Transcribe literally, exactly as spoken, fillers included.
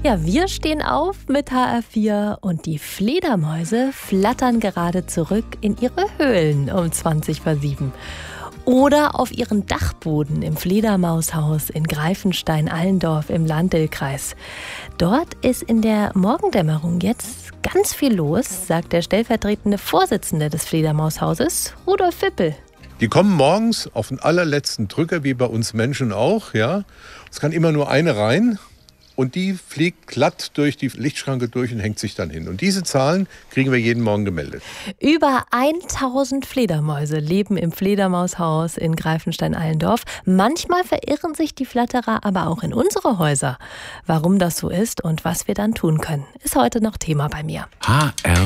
Ja, wir stehen auf mit H R vier und die Fledermäuse flattern gerade zurück in ihre Höhlen um zwanzig vor sieben. Oder auf ihren Dachboden im Fledermaushaus in Greifenstein-Allendorf im Lahn-Dill-Kreis. Dort ist in der Morgendämmerung jetzt ganz viel los, sagt der stellvertretende Vorsitzende des Fledermaushauses, Rudolf Wippel. Die kommen morgens auf den allerletzten Drücker, wie bei uns Menschen auch. Ja. Es kann immer nur eine rein und die fliegt glatt durch die Lichtschranke durch und hängt sich dann hin. Und diese Zahlen kriegen wir jeden Morgen gemeldet. Über tausend Fledermäuse leben im Fledermaushaus in Greifenstein-Allendorf. Manchmal verirren sich die Flatterer aber auch in unsere Häuser. Warum das so ist und was wir dann tun können, ist heute noch Thema bei mir. H R